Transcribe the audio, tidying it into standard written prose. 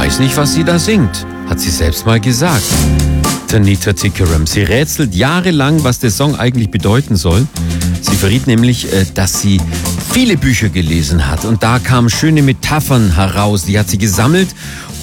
weiß nicht, was sie da singt, hat sie selbst mal gesagt. Tanita Tikaram. Sie rätselt jahrelang, was der Song eigentlich bedeuten soll. Sie verriet nämlich, dass sie viele Bücher gelesen hat und da kamen schöne Metaphern heraus. Die hat sie gesammelt